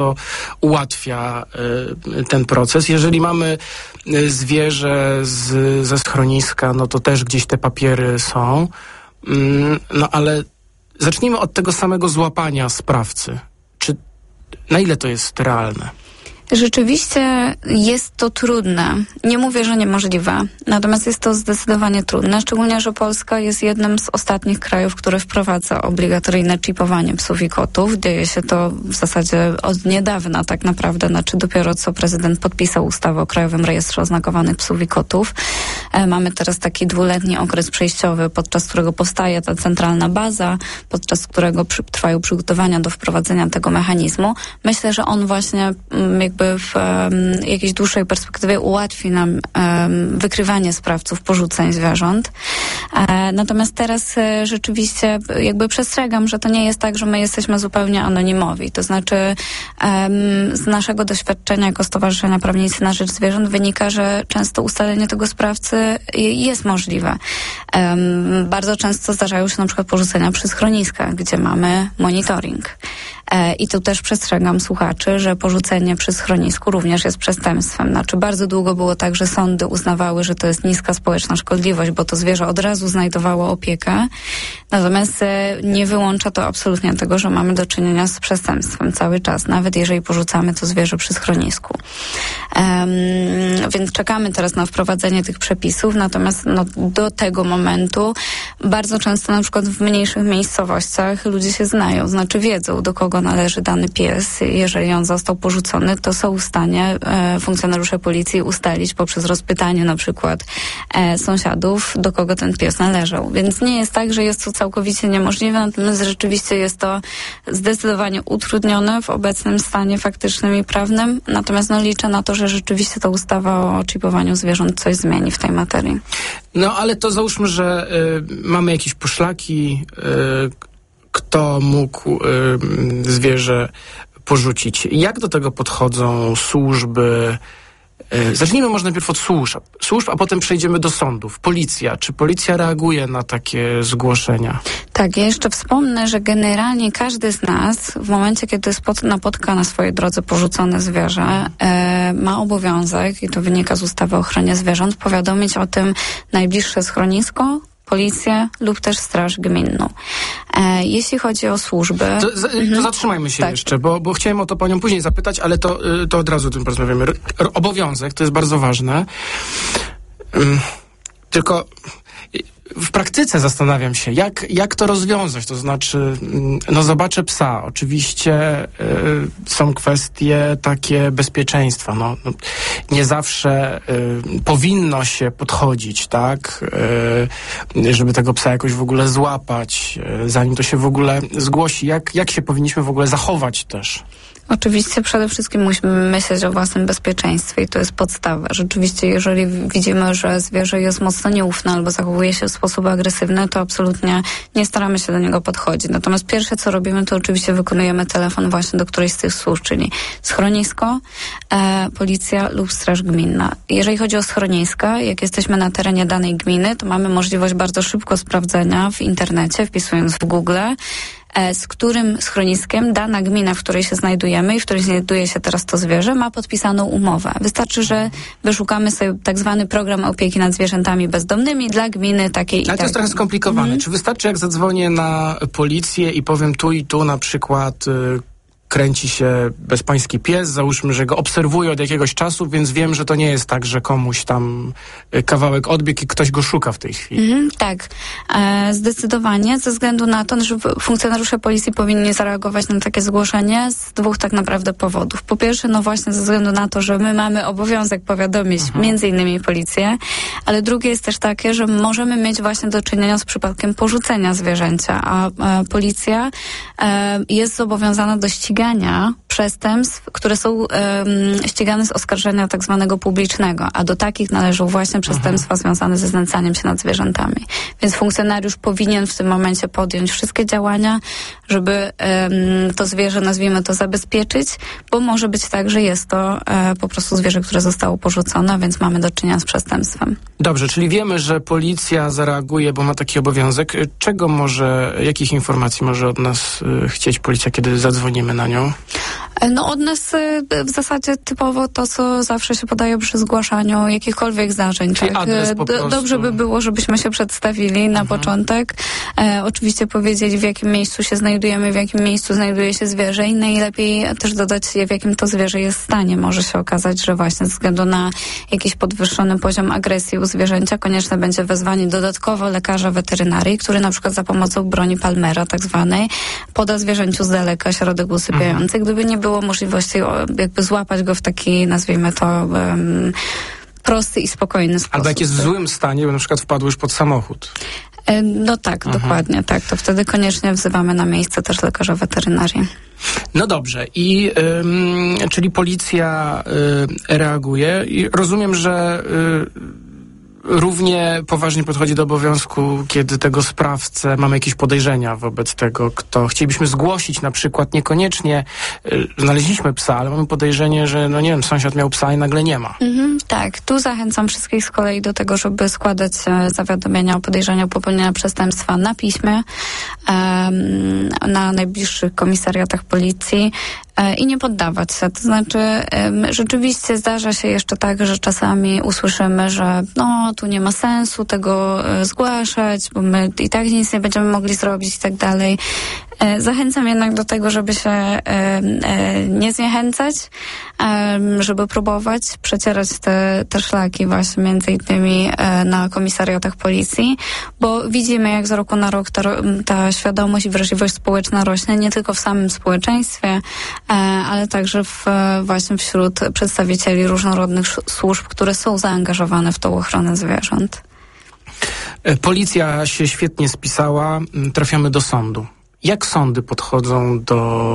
to ułatwia ten proces. Jeżeli mamy zwierzę ze schroniska, no to też gdzieś te papiery są. No ale zacznijmy od tego samego złapania sprawcy. Na ile to jest realne? Rzeczywiście jest to trudne. Nie mówię, że niemożliwe, natomiast jest to zdecydowanie trudne, szczególnie, że Polska jest jednym z ostatnich krajów, który wprowadza obligatoryjne czipowanie psów i kotów. Dzieje się to w zasadzie od niedawna tak naprawdę, znaczy dopiero co prezydent podpisał ustawę o Krajowym Rejestrze Oznakowanych Psów i Kotów. Mamy teraz taki 2-letni okres przejściowy, podczas którego powstaje ta centralna baza, podczas którego trwają przygotowania do wprowadzenia tego mechanizmu. Myślę, że on właśnie jakby w jakiejś dłuższej perspektywie ułatwi nam wykrywanie sprawców porzuceń zwierząt. Natomiast teraz rzeczywiście jakby przestrzegam, że to nie jest tak, że my jesteśmy zupełnie anonimowi. To znaczy z naszego doświadczenia jako Stowarzyszenia Prawnicy na Rzecz Zwierząt wynika, że często ustalenie tego sprawcy jest możliwe. Bardzo często zdarzają się na przykład porzucenia przy schroniskach, gdzie mamy monitoring. I tu też przestrzegam słuchaczy, że porzucenie przy schronisku również jest przestępstwem. Znaczy bardzo długo było tak, że sądy uznawały, że to jest niska społeczna szkodliwość, bo to zwierzę od razu znajdowało opiekę. Natomiast nie wyłącza to absolutnie tego, że mamy do czynienia z przestępstwem cały czas, nawet jeżeli porzucamy to zwierzę przy schronisku. Więc czekamy teraz na wprowadzenie tych przepisów, natomiast do tego momentu bardzo często na przykład w mniejszych miejscowościach ludzie się znają, znaczy wiedzą, do kogo należy dany pies. Jeżeli on został porzucony, to są w stanie funkcjonariusze policji ustalić poprzez rozpytanie na przykład sąsiadów, do kogo ten pies należał. Więc nie jest tak, że jest to całkowicie niemożliwe, natomiast rzeczywiście jest to zdecydowanie utrudnione w obecnym stanie faktycznym i prawnym. Natomiast liczę na to, że rzeczywiście ta ustawa o czipowaniu zwierząt coś zmieni w tej materii. No ale to załóżmy, że mamy jakieś poszlaki, kto mógł zwierzę porzucić. Jak do tego podchodzą służby? Zacznijmy może najpierw od służb, a potem przejdziemy do sądów. Policja. Czy policja reaguje na takie zgłoszenia? Tak, ja jeszcze wspomnę, że generalnie każdy z nas w momencie, kiedy napotka na swojej drodze porzucone zwierzę, ma obowiązek, i to wynika z ustawy o ochronie zwierząt, powiadomić o tym najbliższe schronisko, policję lub też straż gminną. Jeśli chodzi o służby... To zatrzymajmy się jeszcze, bo chciałem o to panią później zapytać, ale to od razu o tym porozmawiamy. Obowiązek, to jest bardzo ważne. Tylko w praktyce zastanawiam się, jak to rozwiązać. To znaczy, zobaczę psa. Oczywiście są kwestie takie bezpieczeństwa. Nie zawsze powinno się podchodzić, tak? Żeby tego psa jakoś w ogóle złapać, zanim to się w ogóle zgłosi. Jak się powinniśmy w ogóle zachować też? Oczywiście przede wszystkim musimy myśleć o własnym bezpieczeństwie i to jest podstawa. Rzeczywiście, jeżeli widzimy, że zwierzę jest mocno nieufne albo zachowuje się w sposób agresywny, to absolutnie nie staramy się do niego podchodzić. Natomiast pierwsze, co robimy, to oczywiście wykonujemy telefon właśnie do którejś z tych służb, czyli schronisko, policja lub straż gminna. Jeżeli chodzi o schroniska, jak jesteśmy na terenie danej gminy, to mamy możliwość bardzo szybko sprawdzenia w internecie, wpisując w Google, z którym schroniskiem dana gmina, w której się znajdujemy i w której znajduje się teraz to zwierzę, ma podpisaną umowę. Wystarczy, że wyszukamy sobie tak zwany program opieki nad zwierzętami bezdomnymi dla gminy takiej i takiej. Ale to jest trochę skomplikowane. Czy wystarczy, jak zadzwonię na policję i powiem tu i tu na przykład kręci się bezpański pies, załóżmy, że go obserwuję od jakiegoś czasu, więc wiem, że to nie jest tak, że komuś tam kawałek odbiegł i ktoś go szuka w tej chwili. Tak, zdecydowanie, ze względu na to, że funkcjonariusze policji powinni zareagować na takie zgłoszenie z dwóch tak naprawdę powodów. Po pierwsze, właśnie ze względu na to, że my mamy obowiązek powiadomić między innymi policję, ale drugie jest też takie, że możemy mieć właśnie do czynienia z przypadkiem porzucenia zwierzęcia, a policja jest zobowiązana do ścigania przestępstw, które są ścigane z oskarżenia tak zwanego publicznego, a do takich należą właśnie przestępstwa związane ze znęcaniem się nad zwierzętami. Więc funkcjonariusz powinien w tym momencie podjąć wszystkie działania, żeby to zwierzę, nazwijmy to, zabezpieczyć, bo może być tak, że jest to po prostu zwierzę, które zostało porzucone, więc mamy do czynienia z przestępstwem. Dobrze, czyli wiemy, że policja zareaguje, bo ma taki obowiązek. Jakich informacji może od nas chcieć policja, kiedy zadzwonimy na nią? No od nas w zasadzie typowo to, co zawsze się podaje przy zgłaszaniu jakichkolwiek zdarzeń. Czyli tak? adres po prostu. Dobrze by było, żebyśmy się przedstawili na początek. Oczywiście powiedzieli, w jakim miejscu się znajdujemy, w jakim miejscu znajduje się zwierzę i najlepiej też dodać, w jakim to zwierzę jest stanie. Może się okazać, że właśnie ze względu na jakiś podwyższony poziom agresji u zwierzęcia konieczne będzie wezwanie dodatkowo lekarza weterynarii, który na przykład za pomocą broni Palmera tak zwanej poda zwierzęciu z daleka środek usypiający, gdyby nie było możliwości jakby złapać go w taki, nazwijmy to, prosty i spokojny sposób. Albo jak jest w złym stanie, bo na przykład wpadł już pod samochód. No tak, dokładnie tak. To wtedy koniecznie wzywamy na miejsce też lekarza weterynarii. No dobrze. I czyli policja reaguje. I rozumiem, że równie poważnie podchodzi do obowiązku, kiedy tego sprawcę mamy jakieś podejrzenia wobec tego, kto chcielibyśmy zgłosić, na przykład niekoniecznie znaleźliśmy psa, ale mamy podejrzenie, że no nie wiem, sąsiad miał psa i nagle nie ma. Tak, tu zachęcam wszystkich z kolei do tego, żeby składać zawiadomienia o podejrzeniu popełnienia przestępstwa na piśmie, na najbliższych komisariatach policji i nie poddawać się. To znaczy, rzeczywiście zdarza się jeszcze tak, że czasami usłyszymy, że no, tu nie ma sensu tego zgłaszać, bo my i tak nic nie będziemy mogli zrobić i tak dalej. Zachęcam jednak do tego, żeby się nie zniechęcać, żeby próbować przecierać te szlaki właśnie między innymi na komisariatach policji, bo widzimy, jak z roku na rok ta świadomość i wrażliwość społeczna rośnie nie tylko w samym społeczeństwie, ale także właśnie wśród przedstawicieli różnorodnych służb, które są zaangażowane w tą ochronę zwierząt. Policja się świetnie spisała, trafiamy do sądu. Jak sądy podchodzą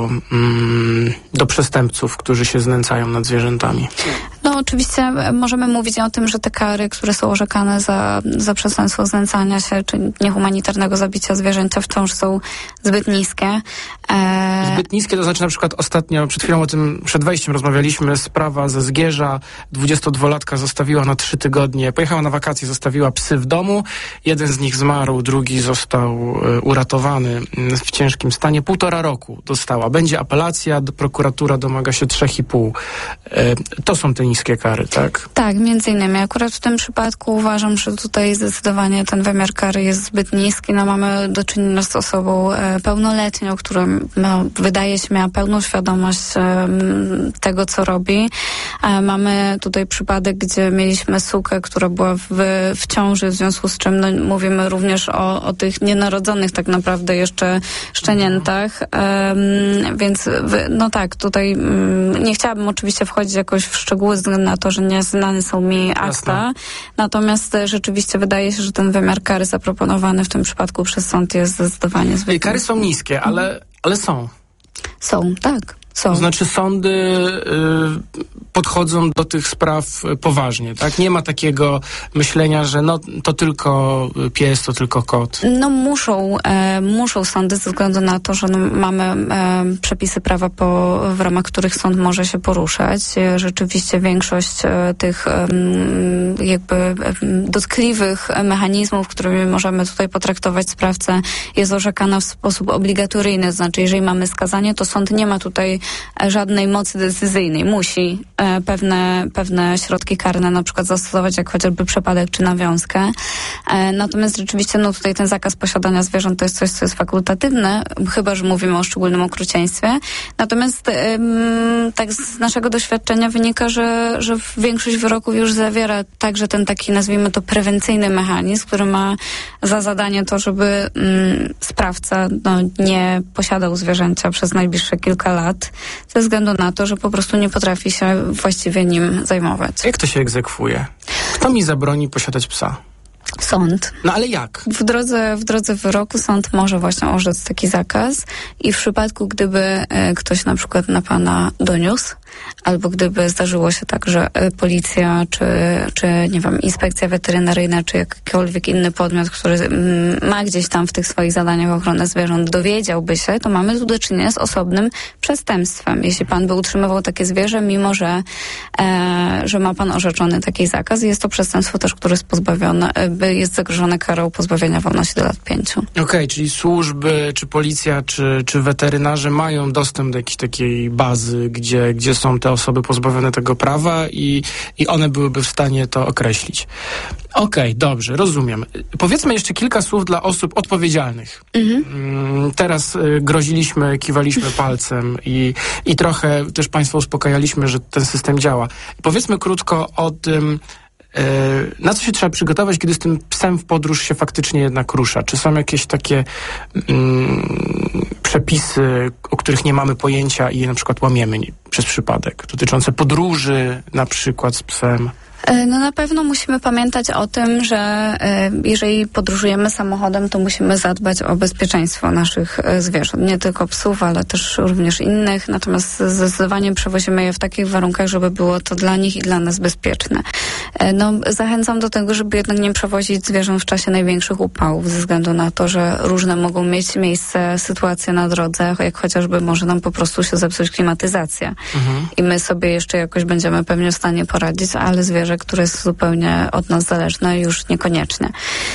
do przestępców, którzy się znęcają nad zwierzętami? No oczywiście możemy mówić o tym, że te kary, które są orzekane za przestępstwo znęcania się czy niehumanitarnego zabicia zwierzęcia wciąż są zbyt niskie. Zbyt niskie, to znaczy na przykład ostatnio, przed chwilą o tym, przed wejściem rozmawialiśmy, sprawa ze Zgierza, 22-latka zostawiła na 3 tygodnie, pojechała na wakacje, zostawiła psy w domu, jeden z nich zmarł, drugi został uratowany w ciężkim stanie, 1,5 roku dostała. Będzie apelacja, prokuratura domaga się 3,5. To są te niskie kary, tak? Tak, między innymi. Akurat w tym przypadku uważam, że tutaj zdecydowanie ten wymiar kary jest zbyt niski. No, mamy do czynienia z osobą pełnoletnią, która wydaje się miała pełną świadomość tego, co robi. Mamy tutaj przypadek, gdzie mieliśmy sukę, która była w ciąży, w związku z czym no, mówimy również o tych nienarodzonych tak naprawdę jeszcze szczeniętach. Więc no tak, tutaj nie chciałabym oczywiście wchodzić jakoś w szczegóły ze względu na to, że nie znane są mi akta. Jasne. Natomiast rzeczywiście wydaje się, że ten wymiar kary zaproponowany w tym przypadku przez sąd jest zdecydowanie zbyt. Kary są niskie, ale są. Są, tak. Są. To znaczy sądy podchodzą do tych spraw poważnie, tak? Nie ma takiego myślenia, że no to tylko pies, to tylko kot. No muszą sądy ze względu na to, że mamy przepisy prawa, w ramach których sąd może się poruszać. Rzeczywiście większość tych jakby dotkliwych mechanizmów, którymi możemy tutaj potraktować sprawcę, jest orzekana w sposób obligatoryjny. Znaczy, jeżeli mamy skazanie, to sąd nie ma tutaj żadnej mocy decyzyjnej. Musi pewne środki karne na przykład zastosować, jak chociażby przepadek czy nawiązkę. Natomiast rzeczywiście no tutaj ten zakaz posiadania zwierząt to jest coś, co jest fakultatywne, chyba że mówimy o szczególnym okrucieństwie. Natomiast tak z naszego doświadczenia wynika, że większość wyroków już zawiera także ten taki, nazwijmy to, prewencyjny mechanizm, który ma za zadanie to, żeby sprawca nie posiadał zwierzęcia przez najbliższe kilka lat, ze względu na to, że po prostu nie potrafi się właściwie nim zajmować. Jak to się egzekwuje? Kto mi zabroni posiadać psa? Sąd. No ale jak? W drodze wyroku sąd może właśnie orzec taki zakaz i w przypadku, gdyby ktoś na przykład na pana doniósł, albo gdyby zdarzyło się tak, że policja, czy nie wiem, inspekcja weterynaryjna, czy jakikolwiek inny podmiot, który ma gdzieś tam w tych swoich zadaniach ochronę zwierząt, dowiedziałby się, to mamy tu do czynienia z osobnym przestępstwem. Jeśli pan by utrzymywał takie zwierzę, mimo że ma pan orzeczony taki zakaz, jest to przestępstwo też, które jest zagrożone karą pozbawienia wolności do lat 5. Okej, czyli służby, czy policja, czy weterynarze mają dostęp do jakiejś takiej bazy, gdzie są te osoby pozbawione tego prawa i one byłyby w stanie to określić. Okej, dobrze, rozumiem. Powiedzmy jeszcze kilka słów dla osób odpowiedzialnych. Teraz groziliśmy, kiwaliśmy palcem i trochę też państwa uspokajaliśmy, że ten system działa. Powiedzmy krótko o tym, na co się trzeba przygotować, kiedy z tym psem w podróż się faktycznie jednak rusza? Czy są jakieś takie przepisy, o których nie mamy pojęcia i je na przykład łamiemy przez przypadek, dotyczące podróży na przykład z psem? No na pewno musimy pamiętać o tym, że jeżeli podróżujemy samochodem, to musimy zadbać o bezpieczeństwo naszych zwierząt. Nie tylko psów, ale też również innych. Natomiast zdecydowanie przewozimy je w takich warunkach, żeby było to dla nich i dla nas bezpieczne. No, zachęcam do tego, żeby jednak nie przewozić zwierząt w czasie największych upałów, ze względu na to, że różne mogą mieć miejsce sytuacje na drodze, jak chociażby może nam po prostu się zepsuć klimatyzacja. I my sobie jeszcze jakoś będziemy pewnie w stanie poradzić, ale zwierzę, które jest zupełnie od nas zależne, już niekoniecznie.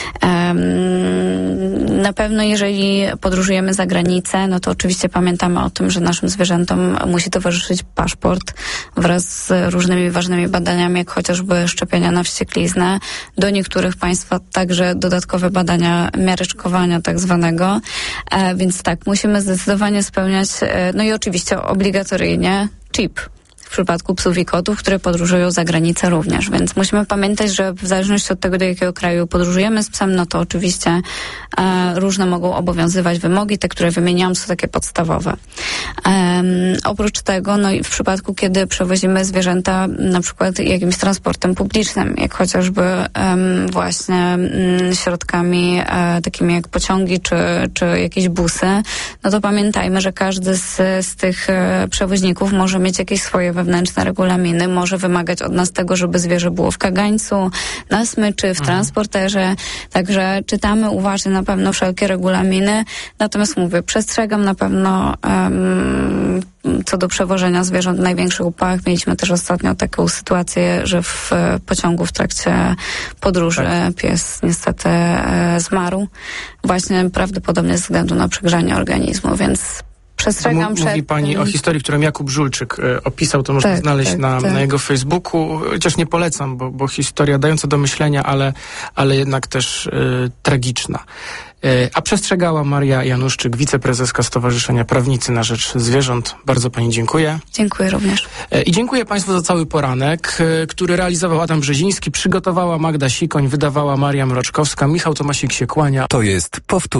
Na pewno jeżeli podróżujemy za granicę, no to oczywiście pamiętamy o tym, że naszym zwierzętom musi towarzyszyć paszport wraz z różnymi ważnymi badaniami, jak chociażby szczepienia na wściekliznę. Do niektórych państwa także dodatkowe badania miareczkowania tak zwanego. Więc tak, musimy zdecydowanie spełniać, no i oczywiście obligatoryjnie chip. W przypadku psów i kotów, które podróżują za granicę również. Więc musimy pamiętać, że w zależności od tego, do jakiego kraju podróżujemy z psem, no to oczywiście różne mogą obowiązywać wymogi. Te, które wymieniałam, są takie podstawowe. Oprócz tego, no i w przypadku, kiedy przewozimy zwierzęta na przykład jakimś transportem publicznym, jak chociażby właśnie środkami takimi jak pociągi czy jakieś busy, no to pamiętajmy, że każdy z tych przewoźników może mieć jakieś swoje wewnętrzne regulaminy, może wymagać od nas tego, żeby zwierzę było w kagańcu, na smyczy, w transporterze. Także czytamy uważnie na pewno wszelkie regulaminy. Natomiast mówię, przestrzegam na pewno co do przewożenia zwierząt w największych upałach. Mieliśmy też ostatnio taką sytuację, że w pociągu w trakcie podróży pies niestety zmarł. Właśnie prawdopodobnie ze względu na przegrzanie organizmu, więc przestrzegam przed... Mówi pani o historii, którą Jakub Żulczyk opisał, to można znaleźć na jego Facebooku, chociaż nie polecam, bo historia dająca do myślenia, ale jednak też tragiczna. A przestrzegała Maria Januszczyk, wiceprezeska Stowarzyszenia Prawnicy na Rzecz Zwierząt. Bardzo pani dziękuję. Dziękuję również. I dziękuję państwu za cały poranek, który realizował Adam Brzeziński, przygotowała Magda Sikoń, wydawała Maria Mroczkowska, Michał Tomasik się kłania. To jest powtórka.